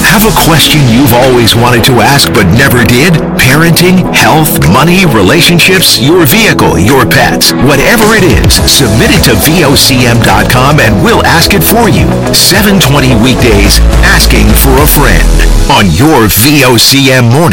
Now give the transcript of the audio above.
Have a question you've always wanted to ask but never did? Parenting, health, money, relationships, your vehicle, your pets. Whatever it is, submit it to VOCM.com and we'll ask it for you. 7:20 weekdays, Asking for a Friend on your VOCM morning.